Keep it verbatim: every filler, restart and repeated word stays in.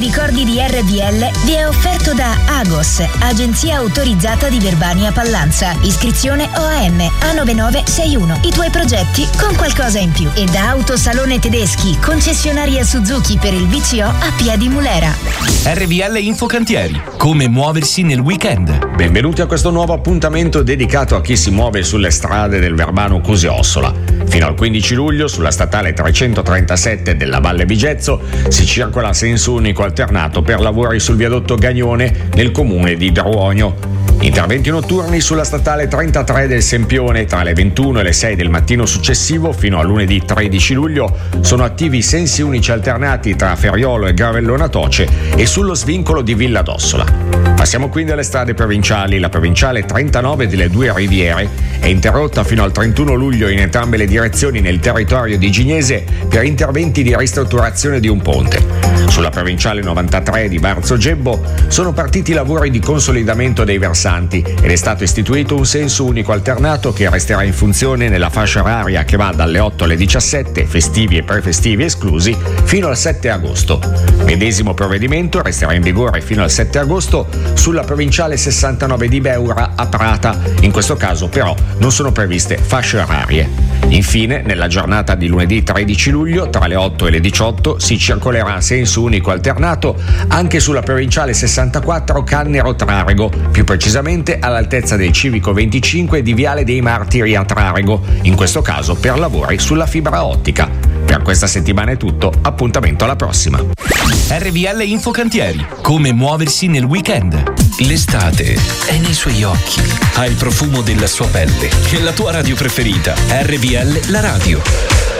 ricordi di R V L vi è offerto da Agos, agenzia autorizzata di Verbania Pallanza. Iscrizione O A M A nove nove sei uno. I tuoi progetti con qualcosa in più. E da Autosalone Tedeschi, concessionaria Suzuki per il V C O a Piedi Mulera. R V L Infocantieri. Come muoversi nel weekend. Benvenuti a questo nuovo appuntamento dedicato a chi si muove sulle strade del Verbano Cusio-Ossola. Fino al quindici luglio sulla statale trecentotrentasette della Valle Vigezzo si circola a senso unico alternato per lavori sul viadotto Gagnone nel comune di Druogno. Interventi notturni sulla statale trentatré del Sempione tra le ventuno e le sei del mattino successivo fino a lunedì tredici luglio sono attivi sensi unici alternati tra Ferriolo e Gravellona Toce e sullo svincolo di Villa d'Ossola. Passiamo quindi alle strade provinciali. La provinciale trentanove delle Due Riviere è interrotta fino al trentuno luglio in entrambe le direzioni nel territorio di Gignese per interventi di ristrutturazione di un ponte. Sulla provinciale novantatré di Barzo Gebbo sono partiti i lavori di consolidamento dei versanti ed è stato istituito un senso unico alternato che resterà in funzione nella fascia oraria che va dalle otto alle diciassette, festivi e prefestivi esclusi, fino al sette agosto. Medesimo provvedimento resterà in vigore fino al sette agosto sulla provinciale sessantanove di Beura a Prata. In questo caso però non sono previste fasce orarie. Infine, nella giornata di lunedì tredici luglio, tra le otto e le diciotto, si circolerà a senso unico alternato anche sulla provinciale sessantaquattro Cannero-Trarego, più precisamente all'altezza del civico venticinque di Viale dei Martiri a Trarego, in questo caso per lavori sulla fibra ottica. Per questa settimana è tutto, appuntamento alla prossima. R V L Infocantieri. Come muoversi nel weekend. L'estate è nei suoi occhi, ha il profumo della sua pelle. E la tua radio preferita, R V L la radio.